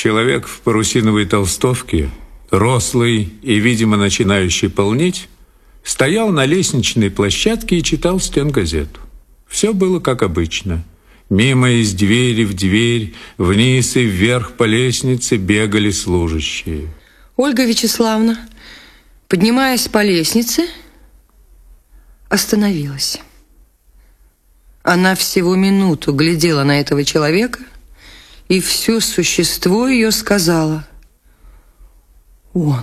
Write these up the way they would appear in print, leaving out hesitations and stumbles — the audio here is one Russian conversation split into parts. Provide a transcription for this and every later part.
Человек в парусиновой толстовке, рослый и, видимо, начинающий полнеть, стоял на лестничной площадке и читал стенгазету. Все было как обычно. Мимо из двери в дверь, вниз и вверх по лестнице бегали служащие. Ольга Вячеславовна, поднимаясь по лестнице, остановилась. Она всего минуту глядела на этого человека, и все существо ее сказала: он.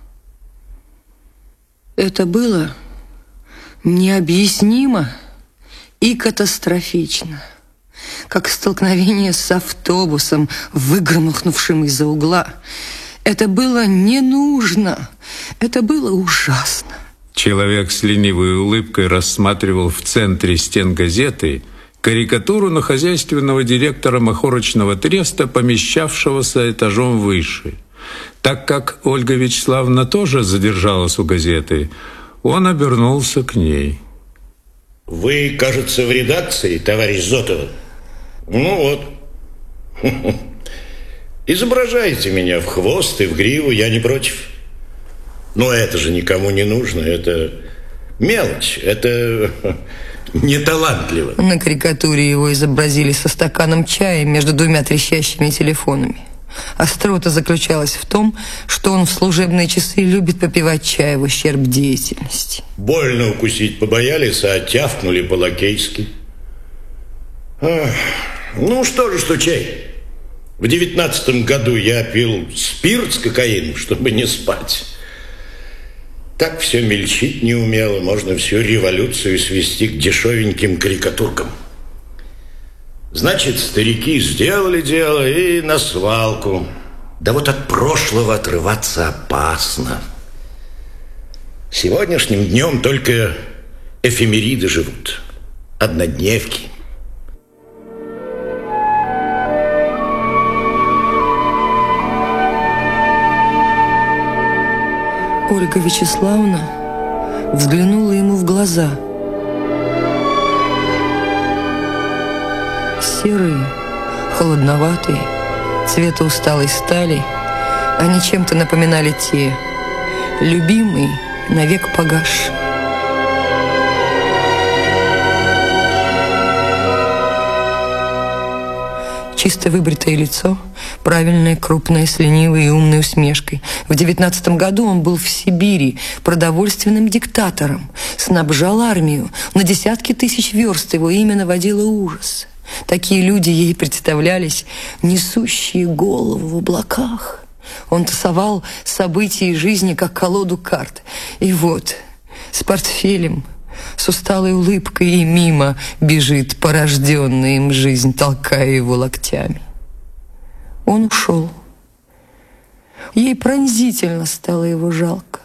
Это было необъяснимо и катастрофично, как столкновение с автобусом, выгромыхнувшим из-за угла. Это было не нужно, это было ужасно. Человек с ленивой улыбкой рассматривал в центре стенгазеты карикатуру на хозяйственного директора махорочного треста, помещавшегося этажом выше. Так как Ольга Вячеславовна тоже задержалась у газеты, он обернулся к ней. Вы, кажется, в редакции, товарищ Зотова? Ну вот. Изображайте меня в хвост и в гриву, я не против. Но это же никому не нужно, это мелочь, это неталантливо. На карикатуре его изобразили со стаканом чая между двумя трещащими телефонами. Острота заключалась в том, что он в служебные часы любит попивать чай в ущерб деятельности. Больно укусить побоялись, а тявкнули по-лакейски. Ну что же, что чай? В 19 году я пил спирт с кокаином, чтобы не спать. Так все мельчить не умело, можно всю революцию свести к дешевеньким карикатуркам. Значит, старики сделали дело и на свалку. Да вот от прошлого отрываться опасно. Сегодняшним днем только эфемериды живут, однодневки. Ольга Вячеславовна взглянула ему в глаза. Серые, холодноватые, цвета усталой стали, они чем-то напоминали те, любимые, навек погасшие. Чисто выбритое лицо, правильное, крупное, с ленивой и умной усмешкой. В 19 году он был в Сибири продовольственным диктатором, снабжал армию, на десятки тысяч верст его имя наводило ужас. Такие люди ей представлялись, несущие голову в облаках. Он тасовал события жизни, как колоду карт. И вот, с портфелем, с усталой улыбкой и мимо бежит порожденная им жизнь, толкая его локтями. Он ушел. Ей пронзительно стало его жалко.